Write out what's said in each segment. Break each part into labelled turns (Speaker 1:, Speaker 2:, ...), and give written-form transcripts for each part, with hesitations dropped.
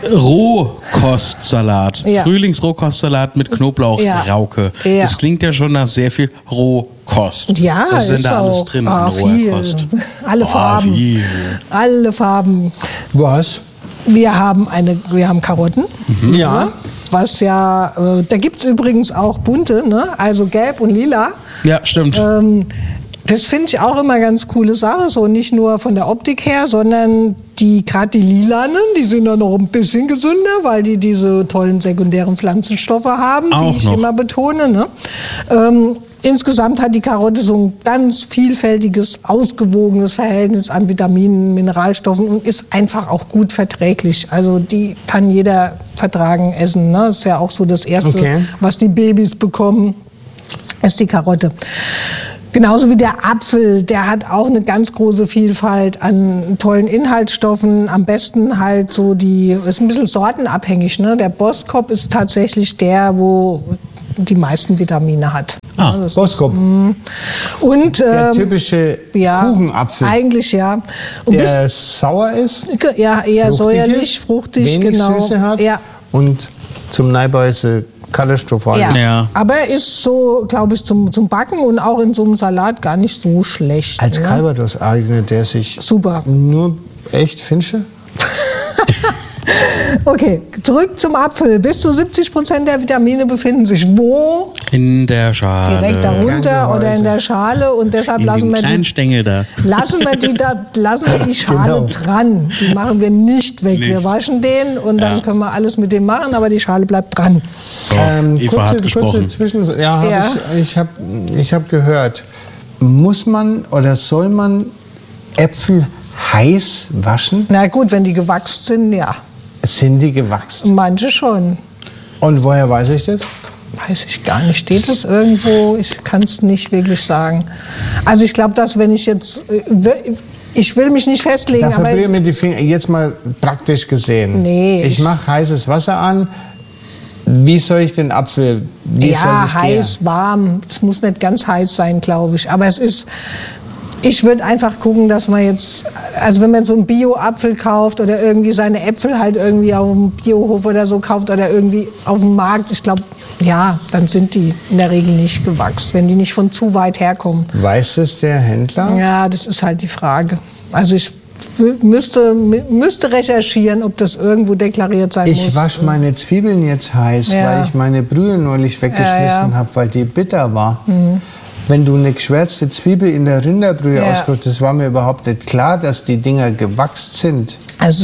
Speaker 1: Rohkostsalat.
Speaker 2: Ja.
Speaker 1: Frühlingsrohkostsalat mit Knoblauchrauke.
Speaker 2: Ja.
Speaker 1: Das klingt ja schon nach sehr viel Rohkost.
Speaker 2: Ja,
Speaker 1: was ist denn
Speaker 2: ist
Speaker 1: da alles
Speaker 2: auch
Speaker 1: drin in roher
Speaker 2: viel.
Speaker 1: Kost?
Speaker 2: Alle Farben.
Speaker 1: Viel.
Speaker 2: Alle Farben.
Speaker 3: Was?
Speaker 2: Wir haben Karotten.
Speaker 3: Ja.
Speaker 2: Was ja, da gibt es übrigens auch bunte, ne? Also gelb und lila.
Speaker 1: Ja, stimmt.
Speaker 2: Das finde ich auch immer ganz coole Sache, so nicht nur von der Optik her, sondern gerade die lilanen, die sind dann noch ein bisschen gesünder, weil die diese tollen sekundären Pflanzenstoffe haben,
Speaker 1: Auch
Speaker 2: die ich
Speaker 1: noch.
Speaker 2: immer betone. Ne? Insgesamt hat die Karotte so ein ganz vielfältiges, ausgewogenes Verhältnis an Vitaminen, Mineralstoffen und ist einfach auch gut verträglich. Also die kann jeder vertragen, essen. Ne? Das ist ja auch so das Erste, was die Babys bekommen, ist die Karotte. Genauso wie der Apfel, der hat auch eine ganz große Vielfalt an tollen Inhaltsstoffen. Am besten halt so ist ein bisschen sortenabhängig. Ne? Der Boskop ist tatsächlich der, wo die meisten Vitamine hat.
Speaker 3: Boskop.
Speaker 2: Und
Speaker 3: Der typische Kuchenapfel.
Speaker 2: Eigentlich ja. Und
Speaker 3: Der sauer ist,
Speaker 2: ja, eher
Speaker 3: fruchtig
Speaker 2: säuerlich,
Speaker 3: ist,
Speaker 2: fruchtig,
Speaker 3: wenig
Speaker 2: genau.
Speaker 3: Süße hat
Speaker 2: Ja.
Speaker 3: und zum Neibeiße katastrophal.
Speaker 2: Ja. Aber ist so, glaube ich, zum Backen und auch in so einem Salat gar nicht so schlecht.
Speaker 3: Als
Speaker 2: ne?
Speaker 3: Calvados eignet der sich
Speaker 2: Super.
Speaker 3: nur echt, findest du?
Speaker 2: Okay, zurück zum Apfel. Bis zu 70% der Vitamine befinden sich wo?
Speaker 1: In der Schale.
Speaker 2: Direkt darunter oder in der Schale. Und deshalb
Speaker 1: In
Speaker 2: lassen
Speaker 1: dem
Speaker 2: wir
Speaker 1: kleinen Stängel da.
Speaker 2: lassen wir die Schale dran. Die machen wir nicht weg. Wir waschen den und dann können wir alles mit dem machen, aber die Schale bleibt dran.
Speaker 1: So, Eva hat gesprochen.
Speaker 3: Kurze Zwischen... Ja, ich hab gehört. Muss man oder soll man Äpfel heiß waschen?
Speaker 2: Na gut, wenn die gewachsen sind, ja.
Speaker 3: Sind die gewachsen?
Speaker 2: Manche schon.
Speaker 3: Und woher weiß ich das?
Speaker 2: Weiß ich gar nicht. Steht das irgendwo? Ich kann es nicht wirklich sagen. Also ich glaube, dass wenn ich jetzt... Ich will mich nicht festlegen,
Speaker 3: Da verbrühe mir die Finger jetzt mal praktisch gesehen.
Speaker 2: Nee,
Speaker 3: Ich mache heißes Wasser an. Wie soll ich den Apfel... Wie soll
Speaker 2: ja,
Speaker 3: das
Speaker 2: heiß, warm. Es muss nicht ganz heiß sein, glaube ich. Aber es ist... Ich würde einfach gucken, dass man jetzt, also wenn man so einen Bio-Apfel kauft oder irgendwie seine Äpfel halt irgendwie auf dem Biohof oder so kauft oder irgendwie auf dem Markt, ich glaube, ja, dann sind die in der Regel nicht gewachsen, wenn die nicht von zu weit herkommen.
Speaker 3: Weiß es der Händler?
Speaker 2: Ja, das ist halt die Frage. Also ich müsste recherchieren, ob das irgendwo deklariert sein muss.
Speaker 3: Ich wasche meine Zwiebeln jetzt heiß, weil ich meine Brühe neulich weggeschmissen habe, weil die bitter war. Wenn du eine geschwärzte Zwiebel in der Rinderbrühe auskochst, das war mir überhaupt nicht klar, dass die Dinger gewachst sind.
Speaker 2: Also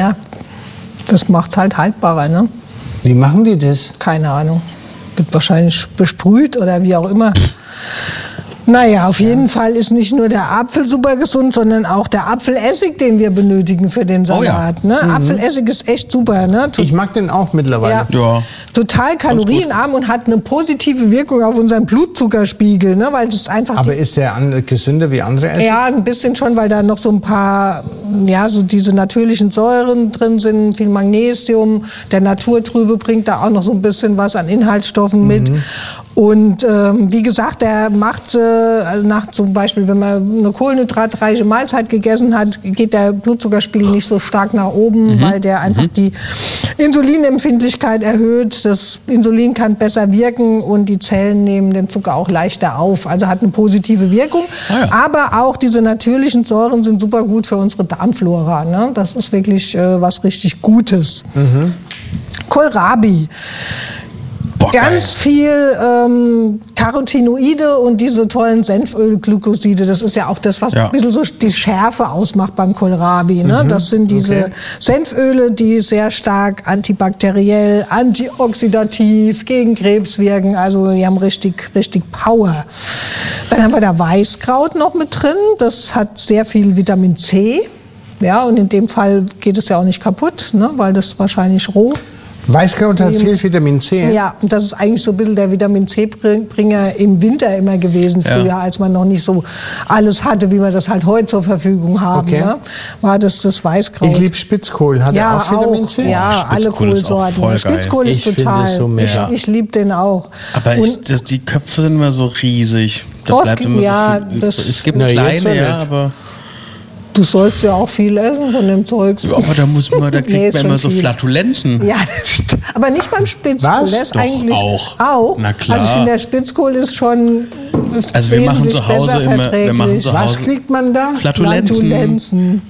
Speaker 2: das macht es halt haltbarer, ne?
Speaker 3: Wie machen die das?
Speaker 2: Keine Ahnung. Wird wahrscheinlich besprüht oder wie auch immer. Naja, auf jeden Fall ist nicht nur der Apfel super gesund, sondern auch der Apfelessig, den wir benötigen für den Salat. Ne? Apfelessig ist echt super. Ne?
Speaker 3: Ich mag den auch mittlerweile.
Speaker 1: Ja.
Speaker 2: Total kalorienarm und hat eine positive Wirkung auf unseren Blutzuckerspiegel, ne? Weil das einfach...
Speaker 3: Aber ist der gesünder wie andere Essig?
Speaker 2: Ja, ein bisschen schon, weil da noch so ein paar, so diese natürlichen Säuren drin sind, viel Magnesium. Der Naturtrübe bringt da auch noch so ein bisschen was an Inhaltsstoffen mit. Und wie gesagt, der macht, also nach zum Beispiel, wenn man eine kohlenhydratreiche Mahlzeit gegessen hat, geht der Blutzuckerspiegel nicht so stark nach oben, weil der einfach die Insulinempfindlichkeit erhöht. Das Insulin kann besser wirken und die Zellen nehmen den Zucker auch leichter auf. Also hat eine positive Wirkung. Aber auch diese natürlichen Säuren sind super gut für unsere Darmflora. Ne? Das ist wirklich was richtig Gutes. Kohlrabi.
Speaker 1: Boah,
Speaker 2: Ganz viel Carotinoide und diese tollen Senfölglykoside. Das ist ja auch das, was ein bisschen so die Schärfe ausmacht beim Kohlrabi. Ne? Das sind diese Senföle, die sehr stark antibakteriell, antioxidativ, gegen Krebs wirken. Also die haben richtig Power. Dann haben wir da Weißkraut noch mit drin. Das hat sehr viel Vitamin C. Ja, und in dem Fall geht es ja auch nicht kaputt, ne? Weil das wahrscheinlich roh.
Speaker 3: Weißkraut hat viel Vitamin C.
Speaker 2: Ja, und das ist eigentlich so ein bisschen der Vitamin C-Bringer im Winter immer gewesen, früher, als man noch nicht so alles hatte, wie wir das halt heute zur Verfügung haben. Ne? War das Weißkraut.
Speaker 3: Ich liebe Spitzkohl. Hat er auch Vitamin C?
Speaker 2: Ja, alle Kohlsorten. Spitzkohl ist total. Ich liebe den auch.
Speaker 1: Aber die Köpfe sind immer so riesig. Da bleibt immer so viel. Es gibt kleine, aber...
Speaker 2: Du sollst ja auch viel essen von dem Zeug.
Speaker 1: Ja, aber da kriegt man immer so Flatulenzen.
Speaker 2: Ja, aber nicht beim Spitzkohl.
Speaker 3: Was?
Speaker 2: Das ist
Speaker 1: Doch,
Speaker 2: eigentlich
Speaker 1: auch. Na klar.
Speaker 2: Also ich finde, der Spitzkohl ist schon
Speaker 1: also wir machen zu Hause immer.
Speaker 3: Was kriegt man da?
Speaker 1: Flatulenzen.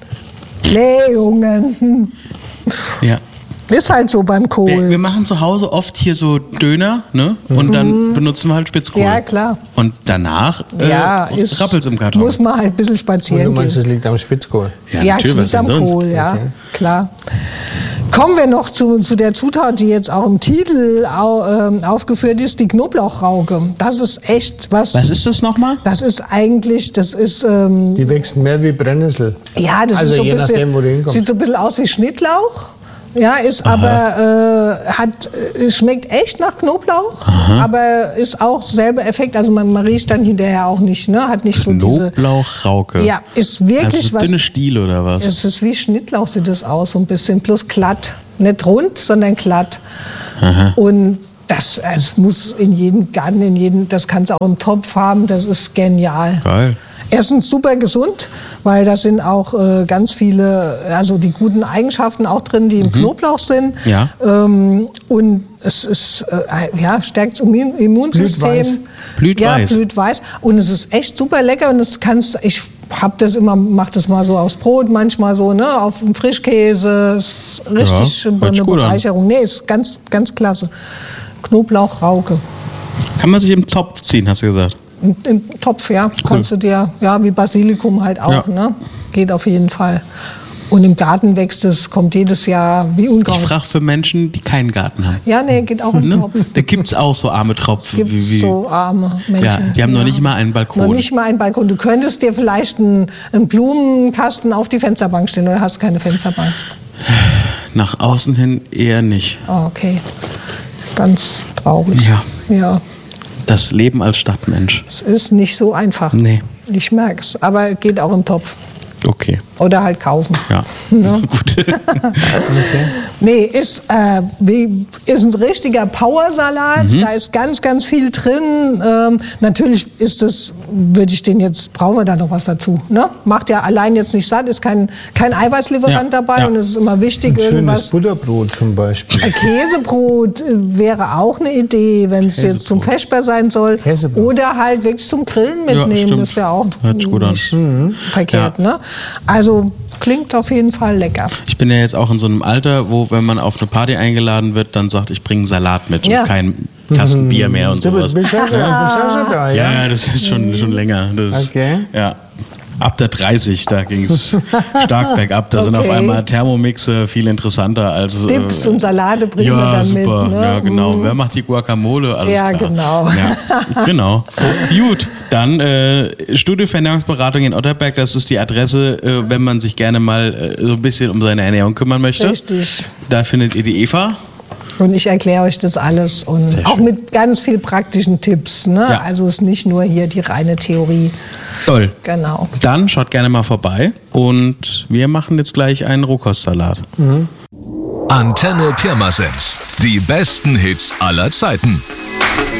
Speaker 2: Blähungen.
Speaker 1: Ja.
Speaker 2: Ist halt so beim Kohl.
Speaker 1: Wir machen zu Hause oft hier so Döner, ne? Und dann benutzen wir halt Spitzkohl.
Speaker 2: Ja, klar.
Speaker 1: Und danach rappelt's im Karton.
Speaker 2: Muss man halt ein bisschen spazieren
Speaker 3: Und du meinst,
Speaker 2: gehen.
Speaker 3: es liegt am Spitzkohl?
Speaker 2: Ja, es liegt am Kohl, ja, klar. Kommen wir noch zu der Zutat, die jetzt auch im Titel aufgeführt ist, die Knoblauchrauke. Das ist echt was.
Speaker 1: Was ist das nochmal?
Speaker 2: Das ist eigentlich,
Speaker 3: die wächst mehr wie Brennnessel.
Speaker 2: Ja, das
Speaker 3: also
Speaker 2: ist so
Speaker 3: je
Speaker 2: ein bisschen,
Speaker 3: nachdem, wo du hinkommst.
Speaker 2: sieht so ein bisschen aus wie Schnittlauch. Ja, ist aber es schmeckt echt nach Knoblauch, aber ist auch selber Effekt. Also man riecht dann hinterher auch nicht, ne? Hat nicht so diese
Speaker 1: Knoblauchrauke.
Speaker 2: Ja, ist wirklich
Speaker 1: also
Speaker 2: was.
Speaker 1: Dünne Stiele oder was?
Speaker 2: Es ist wie Schnittlauch sieht das aus, so ein bisschen plus glatt, nicht rund, sondern glatt. Und das muss in jedem Garten, das kannst du auch im Topf haben. Das ist genial.
Speaker 1: Geil.
Speaker 2: Erstens super gesund, weil da sind auch ganz viele, also die guten Eigenschaften auch drin, die im Knoblauch sind.
Speaker 1: Ja.
Speaker 2: Und es ist, stärkt das Immunsystem.
Speaker 1: Blütweiß.
Speaker 2: Ja, blütweiß. Und es ist echt super lecker und ich hab das immer, mach das mal so aufs Brot, manchmal so, ne, auf dem Frischkäse. Ist richtig eine Bereicherung. Nee, ist ganz, ganz klasse. Knoblauchrauke.
Speaker 1: Kann man sich im Topf ziehen, hast du gesagt?
Speaker 2: Im Topf, ja. Cool. Kannst du dir, wie Basilikum halt auch, ne? Geht auf jeden Fall. Und im Garten wächst es, kommt jedes Jahr wie Unkraut.
Speaker 1: Ich frage für Menschen, die keinen Garten haben.
Speaker 2: Ja, nee, geht auch im Topf.
Speaker 1: Da gibt's auch so arme Tropfen.
Speaker 2: Gibt's so arme Menschen.
Speaker 1: Ja, die haben noch nicht mal einen Balkon.
Speaker 2: Noch nicht mal einen Balkon. Du könntest dir vielleicht einen Blumenkasten auf die Fensterbank stellen oder hast keine Fensterbank?
Speaker 1: Nach außen hin eher nicht.
Speaker 2: Oh, okay. Ganz traurig. Ja.
Speaker 1: Das Leben als Stadtmensch.
Speaker 2: Es ist nicht so einfach.
Speaker 1: Nee.
Speaker 2: Ich merk's. Aber geht auch im Topf.
Speaker 1: Okay.
Speaker 2: Oder halt kaufen.
Speaker 1: Ja.
Speaker 2: Ne?
Speaker 1: Gut. Okay.
Speaker 2: Nee, ist ein richtiger Powersalat. Da ist ganz, ganz viel drin. Natürlich ist es, brauchen wir da noch was dazu. Ne? Macht ja allein jetzt nicht satt, ist kein Eiweißlieferant dabei und es ist immer wichtig,
Speaker 3: ein
Speaker 2: irgendwas.
Speaker 3: Schönes Butterbrot zum Beispiel.
Speaker 2: Käsebrot wäre auch eine Idee, wenn es jetzt zum Vesper sein soll.
Speaker 3: Käsebrot.
Speaker 2: Oder halt wirklich zum Grillen mitnehmen.
Speaker 1: Ja,
Speaker 2: ist ja auch
Speaker 1: gut
Speaker 2: nicht verkehrt. Ne? Also klingt auf jeden Fall lecker.
Speaker 1: Ich bin ja jetzt auch in so einem Alter, wo, wenn man auf eine Party eingeladen wird, dann sagt, ich bringe einen Salat mit und kein Kasten Bier mehr und sowas.
Speaker 3: Bist du schon da, ja?
Speaker 1: Ja, das ist schon länger.
Speaker 3: Okay.
Speaker 1: Ja. Ab der 30, da ging es stark bergab. Da sind auf einmal Thermomixe viel interessanter als...
Speaker 2: Dips und Salate bringen wir dann
Speaker 1: super.
Speaker 2: mit. Ne?
Speaker 1: Ja, genau. Wer macht die Guacamole? Alles klar.
Speaker 2: Genau.
Speaker 1: Ja, genau. Gut, dann Studio für Ernährungsberatung in Otterberg. Das ist die Adresse, wenn man sich gerne mal so ein bisschen um seine Ernährung kümmern möchte.
Speaker 2: Richtig.
Speaker 1: Da findet ihr die Eva.
Speaker 2: Und ich erkläre euch das alles und auch mit ganz viel praktischen Tipps. Ne?
Speaker 1: Ja.
Speaker 2: Also es ist nicht nur hier die reine Theorie.
Speaker 1: Toll.
Speaker 2: Genau.
Speaker 1: Dann schaut gerne mal vorbei und wir machen jetzt gleich einen Rohkostsalat.
Speaker 4: Antenne Pirmasens. Die besten Hits aller Zeiten.